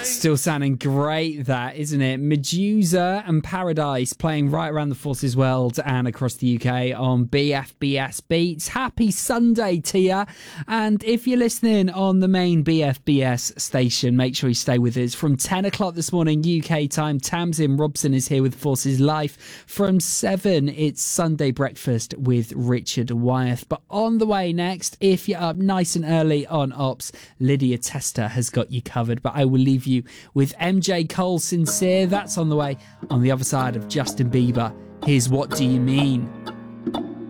Still sounding great, that, isn't it? Medusa and Paradise playing right around the Forces world and across the UK on BFBS Beats. Happy Sunday to you. And if you're listening on the main BFBS station, make sure you stay with us. From 10 o'clock this morning, UK time, Tamsin Robson is here with Forces Life. From 7, it's Sunday Breakfast with Richard Wyeth. But on the way next, if you're up nice and early on Ops, Lydia Tester has got you covered. But I will leave you with MJ Cole Sincere. That's on the way on the other side of Justin Bieber. Here's What Do You Mean?